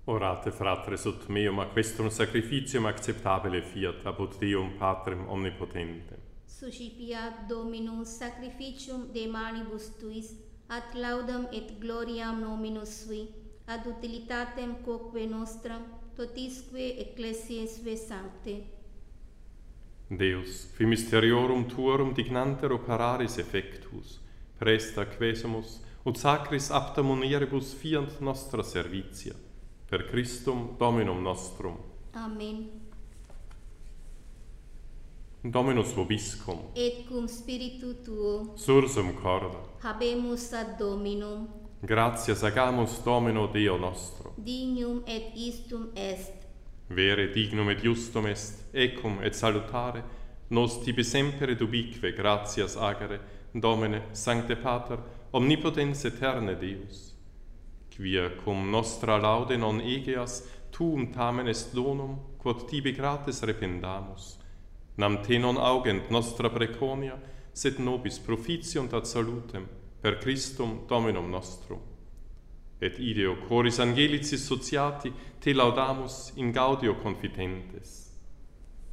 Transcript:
Orate, fratres, ut meum a questum sacrificium acceptabile fiat, apud Deum Patrem omnipotentem. Suscipiat Dominus sacrificium de manibus tuis, ad laudam et gloriam nominus sui, ad utilitatem quoque nostram, totisque ecclesiae sue sancte. Deus, qui mysteriorum tuorum dignanter operaris effectus, presta quesumus, ut sacris apta munieribus fiant nostra servitia, per Christum Dominum nostrum. Amen. Dominus vobiscum, Et cum spiritu tuo, sursum corda, habemus ad Dominum, gratias agamus Domino Deo nostro. dignum et istum est. Vere dignum et justum est, ecum et salutare, nos tibi semper ubique gratias agere, Domine, Sancte Pater, omnipotens aeterne Deus. Quia cum nostra laude non egeas, tuum tamen est donum, quod tibi gratis rependamus. Nam te non augent nostra preconia, sed nobis propitiunt ad salutem, per Christum Dominum nostrum. Et ideo coris angelicis sociati te laudamus in gaudio confitentes.